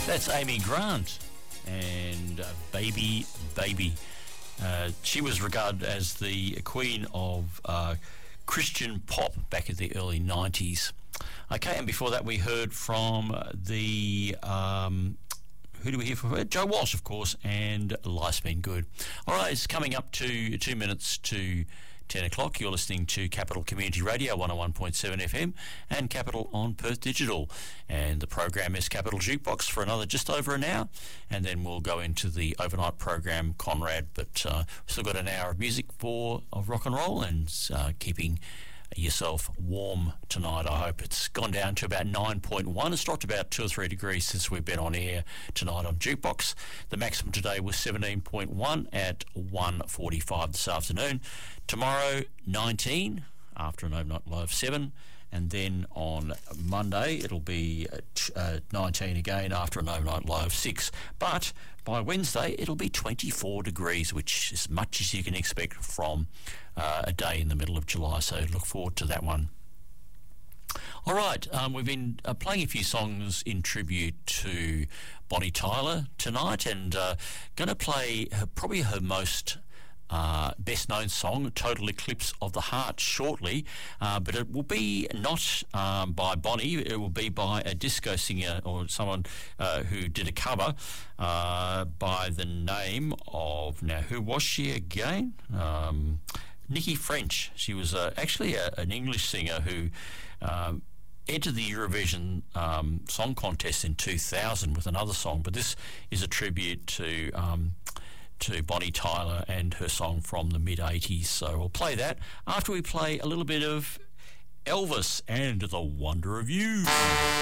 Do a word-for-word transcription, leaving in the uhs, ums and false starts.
That's Amy Grant and uh, Baby Baby. Uh, she was regarded as the queen of uh, Christian pop back in the early nineties. Okay, and before that we heard from the... Um, who do we hear from? Joe Walsh, of course, and Life's Been Good. All right, it's coming up to two minutes to ten o'clock. You're listening to Capital Community Radio, one oh one point seven F M, and Capital on Perth Digital. And the program is Capital Jukebox for another just over an hour, and then we'll go into the overnight program, Conrad. But uh, we've still got an hour of music for of rock and roll, and uh, keeping yourself warm tonight. I hope it's gone down to about nine point one. It's dropped about two or three degrees since we've been on air tonight on Jukebox. The maximum today was seventeen point one at one forty-five this afternoon. Tomorrow, nineteen after an overnight low of seven. And then on Monday, it'll be uh, nineteen again after an overnight low of six. But by Wednesday, it'll be twenty-four degrees, which is as much as you can expect from uh, a day in the middle of July. So look forward to that one. All right, um, we've been uh, playing a few songs in tribute to Bonnie Tyler tonight, and uh, going to play her, probably her most... Uh, best-known song, Total Eclipse of the Heart, shortly, uh, but it will be not um, by Bonnie. It will be by a disco singer or someone uh, who did a cover uh, by the name of, now who was she again? Um, Nikki French. She was uh, actually a, an English singer who um, entered the Eurovision um, Song Contest in two thousand with another song, but this is a tribute to... Um, to Bonnie Tyler and her song from the mid eighties. So we'll play that after we play a little bit of Elvis and The Wonder of You.